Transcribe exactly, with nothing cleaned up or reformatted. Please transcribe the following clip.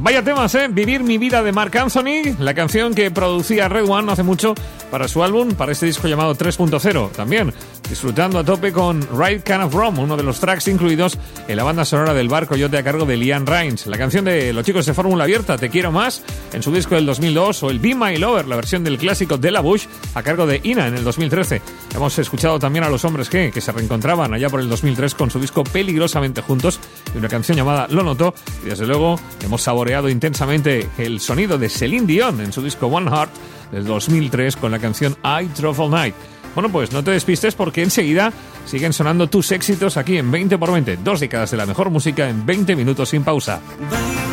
Vaya temas, ¿eh? Vivir mi vida de Marc Anthony, la canción que producía Red One hace mucho para su álbum, para este disco llamado tres punto cero. También disfrutando a tope con Right Kind of Wrong, uno de los tracks incluidos en la banda sonora del Bar Coyote a cargo de Liam Rains. La canción de los chicos de Fórmula Abierta, Te Quiero Más, en su disco del dos mil dos, o el Be My Lover, la versión del clásico de La Bush a cargo de Ina en el dos mil trece. Hemos escuchado también a Los Hombres G, que se reencontraban allá por el dos mil tres con su disco Peligrosamente Juntos y una canción llamada Lo Noto. Y desde luego hemos saboreado intensamente el sonido de Celine Dion en su disco One Heart del dos mil tres con la canción I Drove All Night. Bueno, pues no te despistes porque enseguida siguen sonando tus éxitos aquí en veinte por veinte, dos décadas de la mejor música en veinte minutos sin pausa.